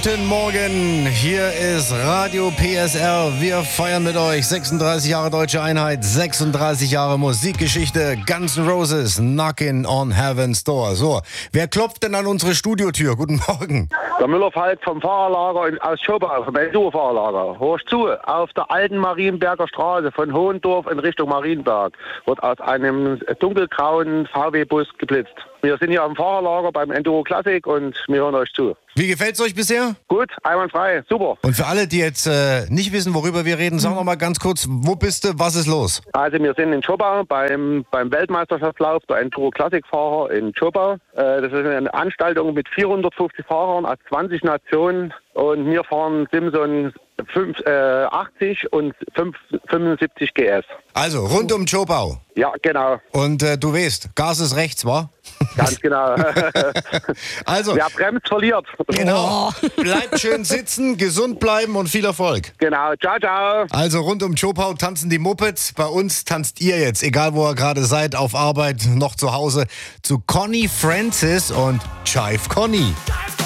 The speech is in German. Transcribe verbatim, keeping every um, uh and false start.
Guten Morgen, hier ist Radio P S R. Wir feiern mit euch sechsunddreißig Jahre Deutsche Einheit, sechsunddreißig Jahre Musikgeschichte, Guns N' Roses, Knockin' on Heaven's Door. So, wer klopft denn an unsere Studiotür? Guten Morgen. Der Müller-Falk vom Fahrerlager in, aus Schobau, vom Enduro-Fahrerlager. Hörst zu, auf der alten Marienberger Straße von Hohendorf in Richtung Marienberg wird aus einem dunkelgrauen V W-Bus geblitzt. Wir sind hier am Fahrerlager beim Enduro Classic und wir hören euch zu. Wie gefällt's euch bisher? Gut, einwandfrei, super. Und für alle, die jetzt äh, nicht wissen, worüber wir reden, sag noch mal ganz kurz, wo bist du, was ist los? Also wir sind in Schobau beim, beim Weltmeisterschaftslauf der Enduro Classic-Fahrer in Schobau. Äh, das ist eine Veranstaltung mit vierhundertfünfzig Fahrern aus zwanzig Nationen und wir fahren Simson fünf, äh, achtzig und fünf, fünfundsiebzig G S. Also rund um Schobau. Ja, genau. Und äh, du weißt, Gas ist rechts, wa? Ganz genau. Also, wer bremst, verliert. Genau. Bleibt schön sitzen, gesund bleiben und viel Erfolg. Genau. Ciao, ciao. Also rund um Schopau tanzen die Mopeds. Bei uns tanzt ihr jetzt, egal wo ihr gerade seid, auf Arbeit, noch zu Hause, zu Connie Francis und Chive Connie.